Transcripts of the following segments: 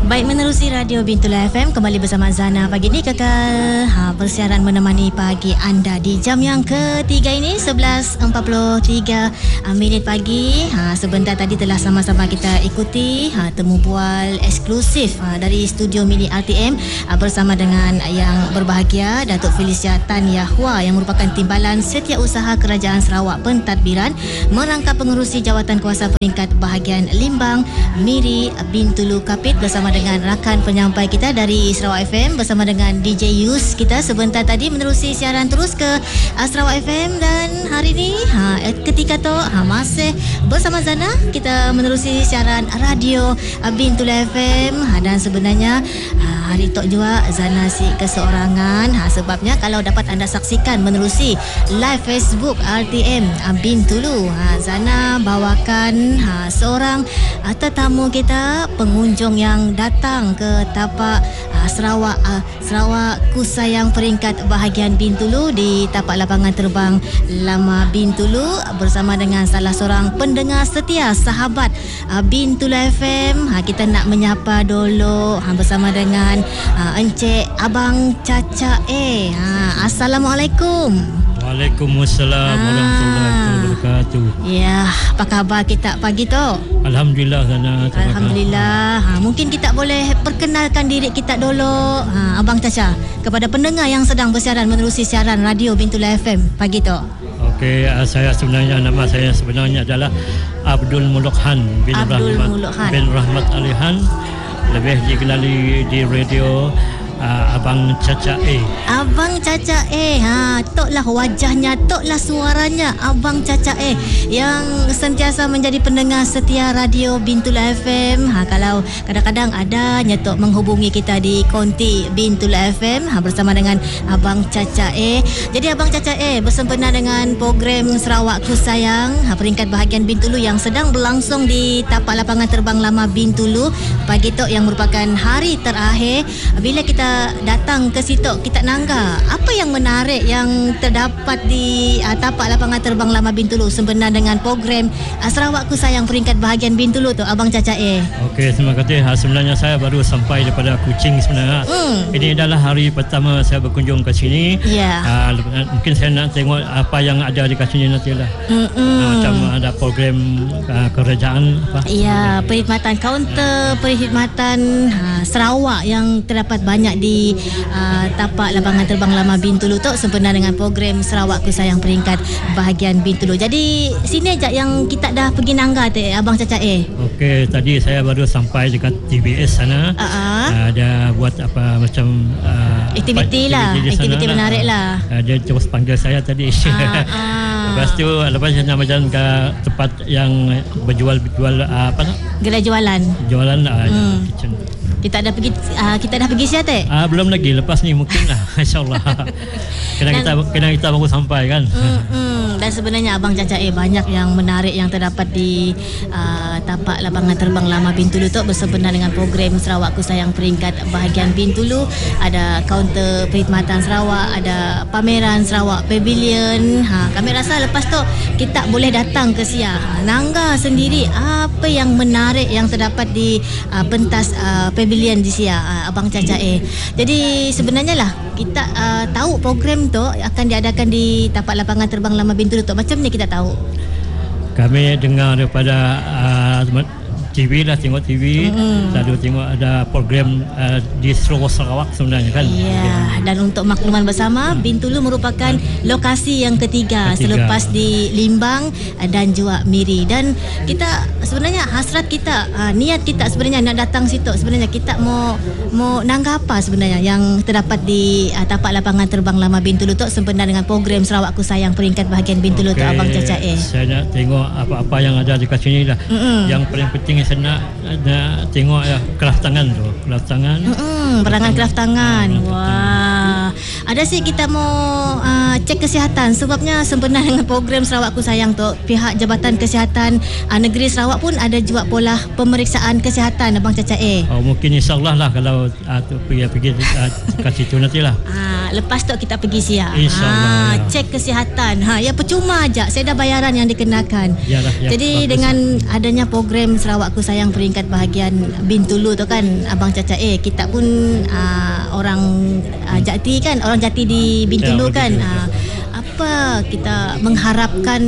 Baik, menerusi Radio Bintul FM, kembali bersama Zana pagi ni kekal bersiaran menemani pagi anda di jam yang ketiga ini 11.43 minit pagi. Sebentar tadi telah sama-sama kita ikuti temu bual eksklusif dari studio mini RTM bersama dengan yang berbahagia Datuk Felicia Tan Yahua yang merupakan Timbalan Setiausaha Kerajaan Sarawak Pentadbiran merangkap pengerusi Jawatan Kuasa Peringkat Bahagian Limbang Miri Bintulu Kapit bersama dengan rakan penyampai kita dari Sarawak FM bersama dengan DJ Yus kita sebentar tadi menerusi siaran terus ke Sarawak FM. Dan hari ni ketika tu masih bersama Zana kita menerusi siaran radio Bintul FM. Dan sebenarnya hari tok juga Zana si keseorangan sebabnya kalau dapat anda saksikan menerusi live Facebook RTM Bintulu, Zana bawakan seorang tetamu kita, pengunjung yang datang ke tapak Sarawak Ku Sayang Peringkat Bahagian Bintulu di tapak lapangan terbang Lama Bintulu bersama dengan salah seorang pendengar setia sahabat Bintulu FM. Kita nak menyapa dulu bersama dengan Encik Abang Caca Assalamualaikum. Waalaikumsalam warahmatullahi wabarakatuh. Ya, apa khabar kita pagi tu? Alhamdulillah Zana. Alhamdulillah. Mungkin kita boleh perkenalkan diri kita dulu, Abang Caca, kepada pendengar yang sedang bersiaran menerusi siaran radio Bintul FM pagi tu. Okey, nama saya sebenarnya adalah Abdul Mulukhan bin Rahmat Alihan, lebih dikenali di radio Abang Caca Abang Caca toklah wajahnya, toklah suaranya Abang Caca yang sentiasa menjadi pendengar setia radio Bintul FM. Kalau kadang-kadang ada nyetok menghubungi kita di konti Bintul FM bersama dengan Abang Caca Jadi Abang Caca bersempena dengan program Sarawak Ku Sayang Peringkat Bahagian Bintulu yang sedang berlangsung di tapak lapangan terbang Lama Bintulu pagi tu, yang merupakan hari terakhir. Bila kita datang ke situ, kita nangga apa yang menarik yang terdapat di tapak lapangan terbang Lama Bintulu sempena dengan program Sarawak Ku Sayang Peringkat Bahagian Bintulu tu, Abang Caca Okey, terima kasih. Sebenarnya saya baru sampai daripada Kuching sebenarnya. Ini adalah hari pertama saya berkunjung ke sini. Mungkin saya nak tengok apa yang ada di sini nantilah. Macam ada program kerajaan perkhidmatan kaunter perkhidmatan Sarawak yang terdapat banyak di tapak lapangan terbang Lama Bintulu tu sempena dengan program Sarawak Ku Sayang Peringkat Bahagian Bintulu. Jadi sini aja yang kita dah pergi nangga tu, Abang Caca Okey, tadi saya baru sampai dekat TBS sana. Ada buat apa macam aktiviti menarik lah. Dia terus panggil saya tadi. Lepas tu saya nak berjalan ke tempat yang berjual gerai jualan. Kitchen. Kita dah pergi siapa? Belum lagi, lepas ni mungkinlah insya-Allah. Kena kita baru sampai kan. Dan sebenarnya Abang Caca banyak yang menarik yang terdapat di tapak lapangan terbang Lama Bintulu tu bersempena dengan program Sarawak Ku Sayang Peringkat Bahagian Bintulu. Ada kaunter perkhidmatan Sarawak, ada pameran Sarawak Pavilion. Kami rasa lepas tu kita boleh datang ke Sia, nangga sendiri apa yang menarik yang terdapat di pentas pavilion di Sia, Abang Caca Jadi sebenarnya lah kita tahu program tu akan diadakan di tapak lapangan terbang Lama Bintulu tu. Macam ni kita tahu. Kami dengar daripada TV lah, tengok TV. Lalu tengok ada program di Sarawak sebenarnya kan. Dan untuk makluman bersama, Bintulu merupakan lokasi yang ketiga selepas di Limbang dan juga Miri. Dan kita sebenarnya hasrat kita, niat kita sebenarnya nak datang situ. Sebenarnya kita mau nangga apa sebenarnya yang terdapat di tapak lapangan terbang Lama Bintulu tu sempena dengan program Sarawak Ku Sayang Peringkat Bahagian Bintulu tu, Abang Caca Saya nak tengok apa-apa yang ada dekat sini lah. Yang paling penting saya nak tengok craft tangan tu. Perangan craft tangan. Wah. Ada sih kita mau cek kesihatan. Sebabnya sempena dengan program Sarawak Ku Sayang tu, pihak Jabatan Kesihatan Negeri Sarawak pun ada juga pola pemeriksaan kesihatan Abang Caca mungkin insyaAllah lah kalau pergi kat situ nantilah. Lepas tu kita pergi siap. InsyaAllah. Cek kesihatan. Ya percuma aja. Saya dah bayaran yang dikenakan. Yalah, jadi bagus. Dengan adanya program Sarawak Ku Sayang peringkat bahagian Bintulu tu kan Abang Caca kita pun orang Jati kan, orang Jati di Bintulu kan. Apa kita mengharapkan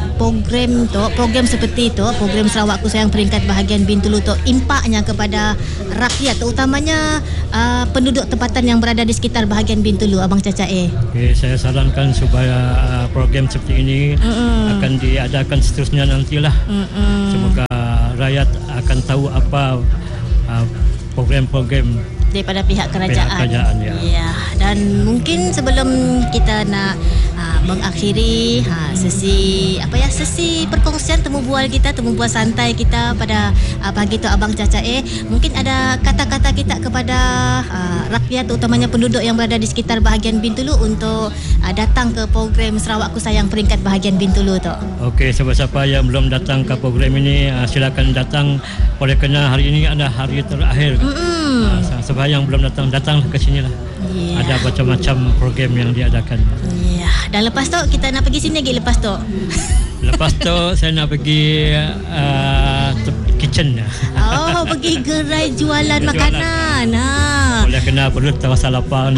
program seperti itu, program Sarawak Ku Sayang peringkat bahagian Bintulu tu impaknya kepada rakyat, terutamanya penduduk tempatan yang berada di sekitar bahagian Bintulu, Abang Caca. Okay, saya sarankan supaya program seperti ini akan diadakan seterusnya nantilah. Semoga rakyat akan tahu apa program-program daripada pihak kerajaan. Ya, dan mungkin sebelum kita nak mengakhiri sesi perkongsian temu bual santai kita pada pagi tu Abang Caca, mungkin ada kata-kata kita kepada rakyat, utamanya penduduk yang berada di sekitar bahagian Bintulu untuk datang ke program Sarawak Ku Sayang peringkat bahagian Bintulu tu. Okey, siapa-siapa yang belum datang ke program ini silakan datang, oleh kerana hari ini adalah hari terakhir. Sebab yang belum datang ke sini lah. Ada macam-macam program yang diadakan. Dan lepas tu kita nak pergi sini lagi lepas tu. Lepas tu saya nak pergi kitchen. Pergi gerai jualan makanan. Oleh kena perlu terasa lapar.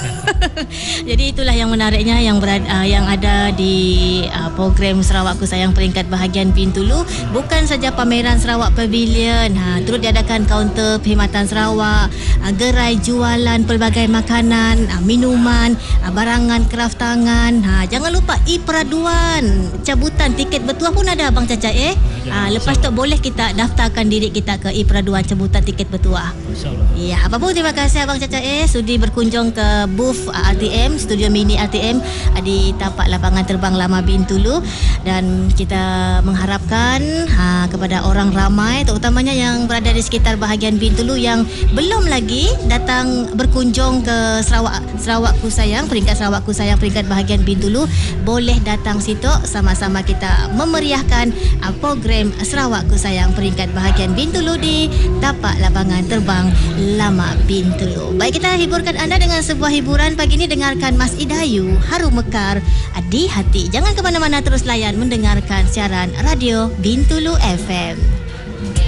Jadi itulah yang menariknya yang ada di program Sarawak Ku Sayang peringkat bahagian Bintulu. Bukan saja pameran Sarawak Pavilion, turut diadakan kaunter perkhidmatan Sarawak, gerai jualan pelbagai makanan, minuman, barangan kraft tangan. Jangan lupa e-peraduan, cabutan tiket bertuah pun ada Abang Caca. Lepas tu boleh kita daftarkan diri kita ke e-peraduan cabutan tiket bertuah. Ya, apa pun terima kasih Abang Caca sudi berkunjung ke booth RTM, studio mini RTM di tapak lapangan terbang Lama Bintulu, dan kita mengharapkan kepada orang ramai, terutamanya yang berada di sekitar bahagian Bintulu yang belum lagi datang berkunjung ke Sarawak Ku Sayang, peringkat Sarawak Ku Sayang peringkat bahagian Bintulu, boleh datang situ sama-sama kita memeriahkan program Sarawak Ku Sayang peringkat bahagian Bintulu di tapak lapangan terbang Lama Bintulu. Baik, kita hiburkan anda dengan sebuah hiburan pagi ini. Dengarkan Mas Idayu, Harum Mekar di Hati. Jangan ke mana-mana, terus layan mendengarkan siaran Radio Bintulu FM.